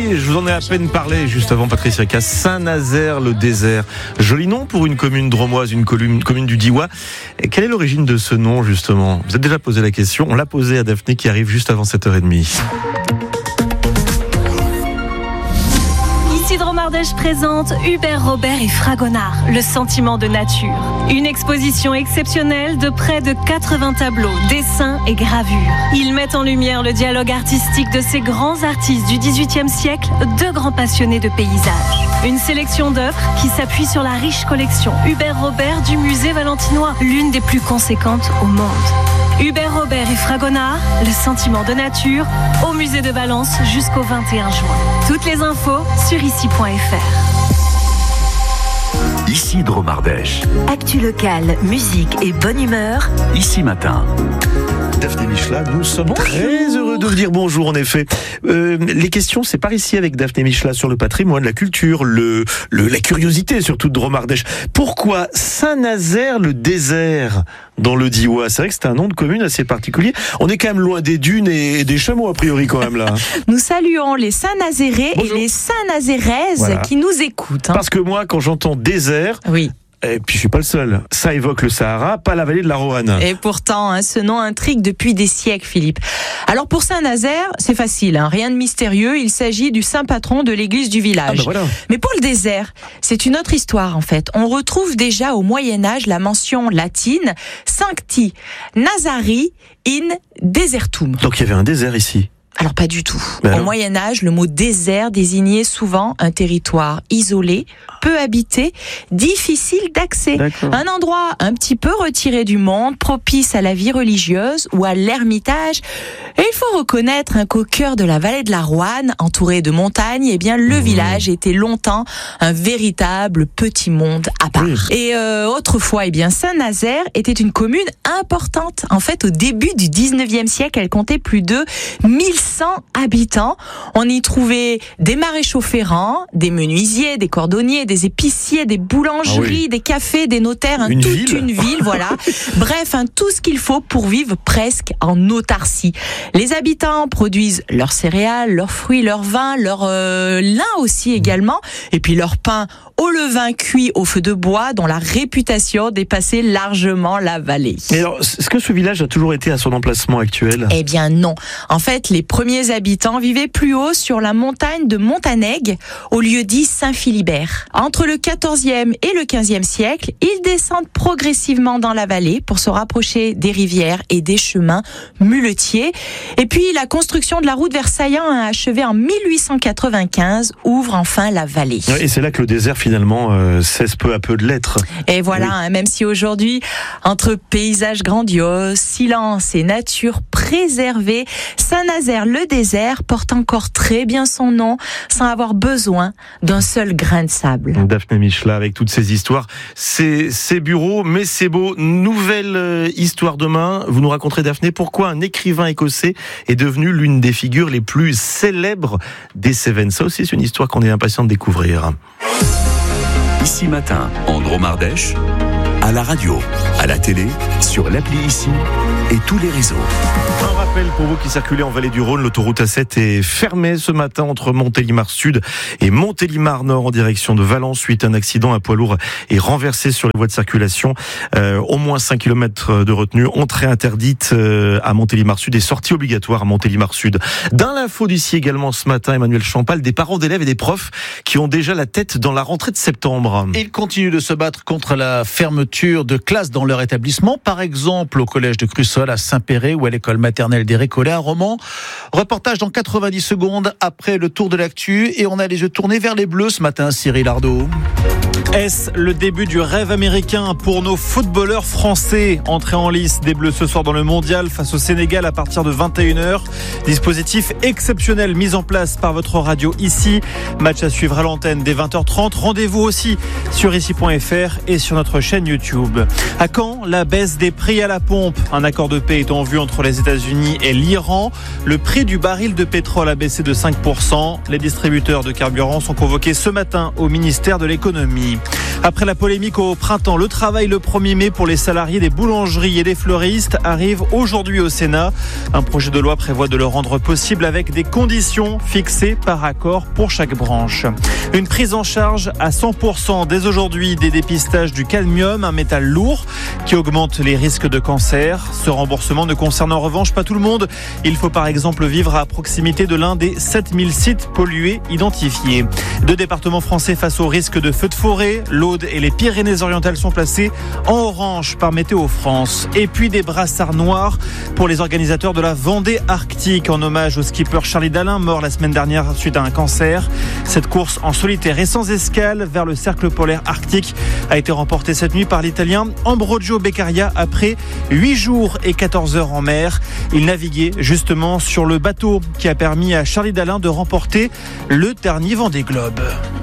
Oui, je vous en ai à peine parlé juste avant, Patricia Cass. Saint-Nazaire-le-Désert. Joli nom pour une commune dromoise, une commune du Diois. Et quelle est l'origine de ce nom, justement ? Vous avez déjà posé la question. On l'a posée à Daphné qui arrive juste avant 7h30. Ici Dromardèche présente Hubert Robert et Fragonard, le sentiment de nature. Une exposition exceptionnelle de près de 80 tableaux, dessins et gravures. Ils mettent en lumière le dialogue artistique de ces grands artistes du XVIIIe siècle, deux grands passionnés de paysages. Une sélection d'œuvres qui s'appuie sur la riche collection Hubert Robert du musée valentinois, l'une des plus conséquentes au monde. Hubert Robert et Fragonard, le sentiment de nature, au musée de Valence jusqu'au 21 juin. Toutes les infos sur ici.fr. Ici Dromardèche. Actu locale, musique et bonne humeur. Ici Matin. Daphné Michla, nous sommes très heureux de vous dire bonjour en effet. Les questions, c'est par ici avec Daphné Michla sur le patrimoine, la culture, la curiosité surtout de Dromardèche. Pourquoi Saint-Nazaire-le-Désert dans le Diois ? C'est vrai que c'est un nom de commune assez particulier. On est quand même loin des dunes et des chameaux a priori quand même là. Nous saluons les Saint-Nazérais et les Saint-Nazéraises qui nous écoutent. Parce que moi, quand j'entends désert... Oui. Et puis je suis pas le seul. Ça évoque le Sahara, pas la vallée de la Roanne. Et pourtant, ce nom intrigue depuis des siècles, Philippe. Alors pour Saint-Nazaire, c'est facile, rien de mystérieux. Il s'agit du saint patron de l'église du village. Voilà. Mais pour le désert, c'est une autre histoire en fait. On retrouve déjà au Moyen-Âge la mention latine Sancti Nazari in Desertum. Donc il y avait un désert ici. Alors pas du tout. Au Moyen-Âge, le mot désert désignait souvent un territoire isolé, peu habité, difficile d'accès. D'accord. Un endroit un petit peu retiré du monde, propice à la vie religieuse ou à l'ermitage. Et il faut reconnaître qu'au cœur de la vallée de la Roanne, entouré de montagnes, eh bien le village était longtemps un véritable petit monde à part. Oui. Et autrefois, eh bien Saint-Nazaire était une commune importante. En fait, au début du 19e siècle, elle comptait plus de 1100 habitants. On y trouvait des maréchaux ferrants, des menuisiers, des cordonniers, des épiciers, des boulangeries, des cafés, des notaires, une ville, voilà. Bref, tout ce qu'il faut pour vivre presque en autarcie. Les habitants produisent leurs céréales, leurs fruits, leurs vins, leur lin aussi également, et puis leur pain au levain cuit au feu de bois, dont la réputation dépassait largement la vallée. Et alors, est-ce que ce village a toujours été à son emplacement actuel ? Eh bien non. En fait, les premiers habitants vivaient plus haut sur la montagne de Montanègue, au lieu dit Saint-Philibert. Entre le 14e et le 15e siècle, ils descendent progressivement dans la vallée pour se rapprocher des rivières et des chemins muletiers. Et puis, la construction de la route vers Saillant, achevée en 1895, ouvre enfin la vallée. Et c'est là que le désert finalement cesse peu à peu de l'être. Et voilà, même si aujourd'hui, entre paysages grandioses, silence et nature préservée, Saint-Nazaire-le-Désert porte encore très bien son nom, sans avoir besoin d'un seul grain de sable. Daphné Michla, avec toutes ces histoires, c'est bureaux, mais c'est beau. Nouvelle histoire demain. Vous nous raconterez, Daphné, pourquoi un écrivain écossais est devenu l'une des figures les plus célèbres des Cévennes. Ça aussi, c'est une histoire qu'on est impatient de découvrir. Ici Matin, en Dromardèche, à la radio, à la télé, sur l'appli Ici et tous les réseaux. Un rappel pour vous qui circulez en vallée du Rhône, l'autoroute A7 est fermée ce matin entre Montélimar Sud et Montélimar Nord en direction de Valence suite à un accident. Un poids lourd est renversé sur les voies de circulation. Au moins 5 km de retenue. Entrée interdite à Montélimar Sud et sortie obligatoire à Montélimar Sud. Dans l'info d'ici également ce matin, Emmanuel Champal, des parents d'élèves et des profs qui ont déjà la tête dans la rentrée de septembre. Ils continuent de se battre contre la fermeture de classes dans leur établissement, par exemple au collège de Crussol à Saint-Péret ou à l'école maternelle des Récollets à Romans. Reportage dans 90 secondes après le tour de l'actu et on a les yeux tournés vers les Bleus ce matin, Cyril Ardo. Est-ce le début du rêve américain pour nos footballeurs français? Entrée en lice des Bleus ce soir dans le Mondial face au Sénégal à partir de 21h. Dispositif exceptionnel mis en place par votre radio Ici. Match à suivre à l'antenne dès 20h30. Rendez-vous aussi sur ici.fr et sur notre chaîne YouTube. À quand la baisse des prix à la pompe? Un accord de paix est en vue entre les États-Unis et l'Iran. Le prix du baril de pétrole a baissé de 5%. Les distributeurs de carburant sont convoqués ce matin au ministère de l'économie. Après la polémique au printemps, le travail le 1er mai pour les salariés des boulangeries et des fleuristes arrive aujourd'hui au Sénat. Un projet de loi prévoit de le rendre possible avec des conditions fixées par accord pour chaque branche. Une prise en charge à 100% dès aujourd'hui des dépistages du cadmium, un métal lourd qui augmente les risques de cancer. Ce remboursement ne concerne en revanche pas tout le monde. Il faut par exemple vivre à proximité de l'un des 7000 sites pollués identifiés. 2 départements français face au risque de feux de forêt. L'Aude et les Pyrénées-Orientales sont placés en orange par Météo France. Et puis des brassards noirs pour les organisateurs de la Vendée Arctique en hommage au skipper Charlie Dalin, mort la semaine dernière suite à un cancer. Cette course en solitaire et sans escale vers le cercle polaire arctique a été remportée cette nuit par l'Italien Ambrogio Beccaria après 8 jours et 14 heures en mer. Il naviguait justement sur le bateau qui a permis à Charlie Dalin de remporter le dernier Vendée Globe.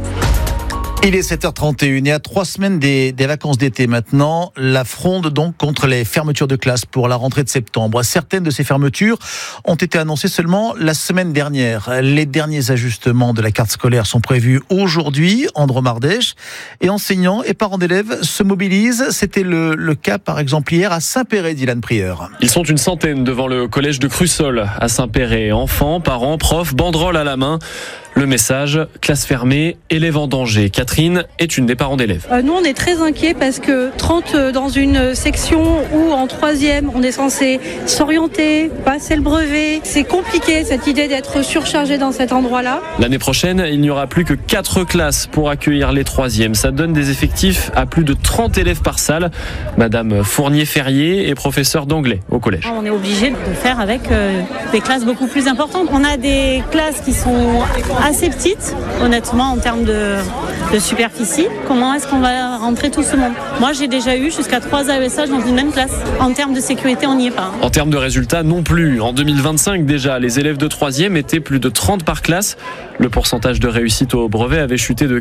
Il est 7h31 et à 3 semaines des vacances d'été maintenant, la fronde donc contre les fermetures de classes pour la rentrée de septembre. Certaines de ces fermetures ont été annoncées seulement la semaine dernière. Les derniers ajustements de la carte scolaire sont prévus aujourd'hui en Dromardèche et enseignants et parents d'élèves se mobilisent. C'était le cas par exemple hier à Saint-Péret, Dylan Prieur. Ils sont une centaine devant le collège de Crussol à Saint-Péret. Enfants, parents, profs, banderoles à la main. Le message, classe fermée, élèves en danger. Catherine est une des parents d'élèves. Nous, on est très inquiets parce que 30 dans une section où en 3e, on est censé s'orienter, passer le brevet. C'est compliqué cette idée d'être surchargé dans cet endroit-là. L'année prochaine, il n'y aura plus que 4 classes pour accueillir les 3e. Ça donne des effectifs à plus de 30 élèves par salle. Madame Fournier-Ferrier est professeure d'anglais au collège. On est obligé de faire avec des classes beaucoup plus importantes. On a des classes qui sont assez petite, honnêtement, en termes de superficie. Comment est-ce qu'on va rentrer tout ce monde ? Moi, j'ai déjà eu jusqu'à 3 AESH dans une même classe. En termes de sécurité, on n'y est pas. En termes de résultats, non plus. En 2025, déjà, les élèves de 3e étaient plus de 30 par classe. Le pourcentage de réussite au brevet avait chuté de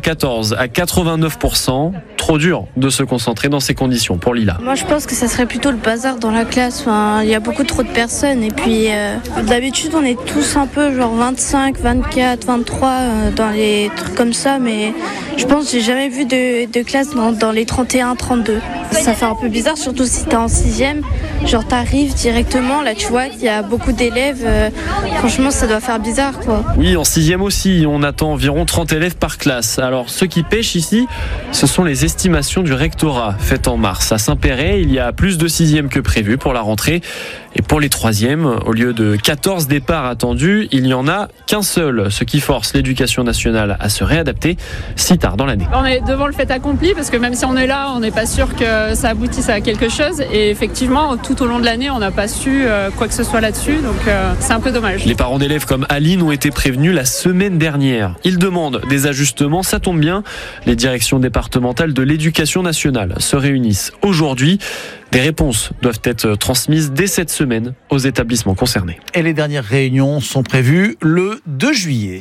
94 à 89%. Trop dur de se concentrer dans ces conditions pour Lila. Moi, je pense que ça serait plutôt le bazar dans la classe. Enfin, il y a beaucoup trop de personnes. Et puis, d'habitude, on est tous un peu genre 25, 24, 23 dans les trucs comme ça. Mais je pense que j'ai jamais vu de classe dans les 31, 32. Ça fait un peu bizarre, surtout si t'es en 6e. Genre, t'arrives directement. Là, tu vois qu'il y a beaucoup d'élèves. Franchement, ça doit faire bizarre, quoi. Oui, en 6e aussi, on attend environ 30 élèves par classe. Alors, ce qui pêche ici, ce sont les estimations du rectorat faites en mars. À Saint-Péret, il y a plus de 6e que prévu pour la rentrée. Et pour les 3e, au lieu de 14 départs attendus, il n'y en a qu'un seul, ce qui force l'éducation nationale à se réadapter si tard dans l'année. On est devant le fait accompli parce que même si on est là, on n'est pas sûr que ça aboutisse à quelque chose. Et effectivement, tout au long de l'année, on n'a pas su quoi que ce soit là-dessus. Donc c'est un peu dommage. Les parents d'élèves comme Aline ont été prévenus la semaine dernière. Ils demandent des ajustements, ça tombe bien. Les directions départementales de l'éducation nationale se réunissent aujourd'hui. Des réponses doivent être transmises dès cette semaine aux établissements concernés. Et les dernières réunions sont prévues le 2 juillet.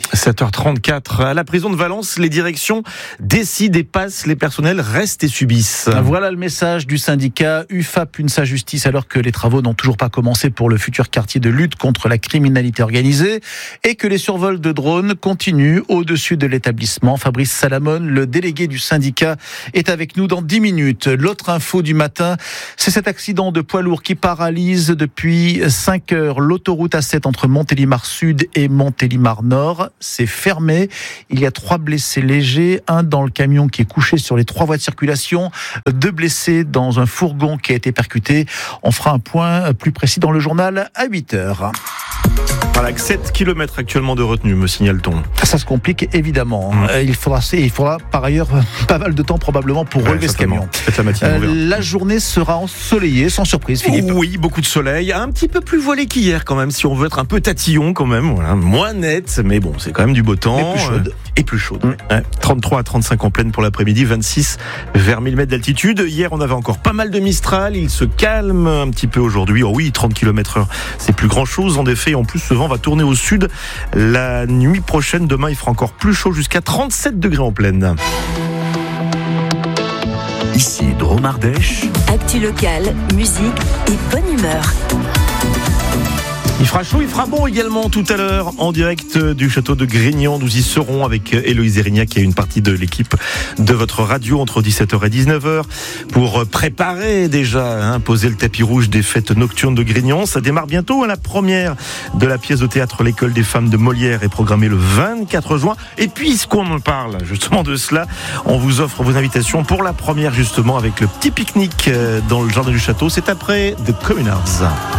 7h34. À la prison de Valence, les directions décident et passent, les personnels restent et subissent. Voilà le message du syndicat UFAP UNSA Justice, alors que les travaux n'ont toujours pas commencé pour le futur quartier de lutte contre la criminalité organisée et que les survols de drones continuent au-dessus de l'établissement. Fabrice Salamone, le délégué du syndicat, est avec nous dans 10 minutes. L'autre info du matin, c'est cet accident de poids lourd qui paralyse depuis 5 heures l'autoroute A7 entre Montélimar Sud et Montélimar Nord. C'est fermé. Il y a 3 blessés légers, un dans le camion qui est couché sur les 3 voies de circulation, 2 blessés dans un fourgon qui a été percuté. On fera un point plus précis dans le journal à 8h. Voilà, 7 km actuellement de retenue, me signale-t-on. Ça se complique évidemment. Il faudra par ailleurs pas mal de temps probablement pour relever ce camion. La journée sera ensoleillée, sans surprise, Philippe. Oui, beaucoup de soleil, un petit peu plus voilé qu'hier quand même, si on veut être un peu tatillon quand même. Voilà, moins net, mais bon, c'est quand même du beau temps. Mais plus chaude. Et plus chaude. Ouais. 33 à 35 en pleine pour l'après-midi, 26 vers 1000 mètres d'altitude. Hier, on avait encore pas mal de Mistral. Il se calme un petit peu aujourd'hui. Oh oui, 30 km/h, c'est plus grand-chose. En effet, en plus, ce vent va tourner au sud. La nuit prochaine, demain, il fera encore plus chaud, jusqu'à 37 degrés en pleine. Ici, Dromardèche. Actu locale, musique et bonne humeur. Il fera chaud, il fera bon également tout à l'heure en direct du château de Grignan. Nous y serons avec Héloïse Erignac qui est une partie de l'équipe de votre radio entre 17h et 19h pour préparer déjà, poser le tapis rouge des fêtes nocturnes de Grignan. Ça démarre bientôt. La première de la pièce de théâtre L'école des femmes de Molière est programmée le 24 juin. Et puisqu'on en parle justement de cela, on vous offre vos invitations pour la première justement avec le petit pique-nique dans le jardin du château. C'est après The Communards.